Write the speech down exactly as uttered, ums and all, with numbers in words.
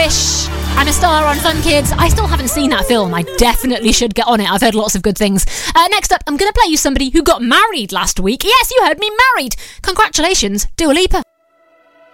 Wish. I'm a Star on Fun Kids. I still haven't seen that film. I definitely should get on it. I've heard lots of good things. Uh, next up, I'm going to play you somebody who got married last week. Yes, you heard me, married. Congratulations, Dua Lipa.